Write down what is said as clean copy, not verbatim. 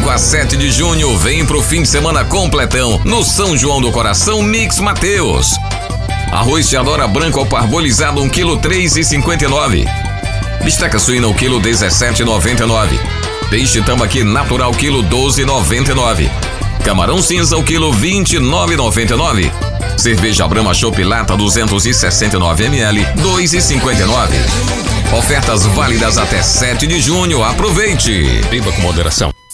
5 a 7 de junho, vem pro fim de semana completão no São João do Coração Mix Mateus. Arroz Teodora branco ao parbolizado 1 kg 3,59. Bisteca suína 1 kg 17,99. Peixe tambaqui natural quilo 12,99. Camarão cinza o quilo 29,99. Cerveja Brahma Chopp Lata 269 ml 2,59. Ofertas válidas até 7 de junho. Aproveite. Beba com moderação.